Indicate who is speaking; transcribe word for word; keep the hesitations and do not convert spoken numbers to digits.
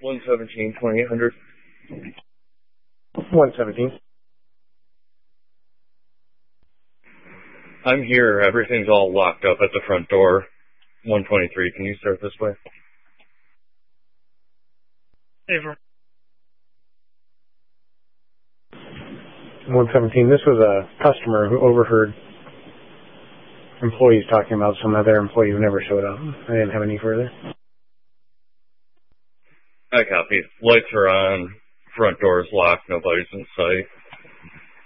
Speaker 1: one seventeen, twenty-eight hundred.
Speaker 2: one seventeen.
Speaker 1: I'm here. Everything's all locked up at the front door. one twenty-three. Can you start this way?
Speaker 3: Over.
Speaker 2: one seventeen. This was a customer who overheard employees talking about some other employee who never showed up. I didn't have any further.
Speaker 1: I copy. Lights are on. Front door's locked. Nobody's in sight.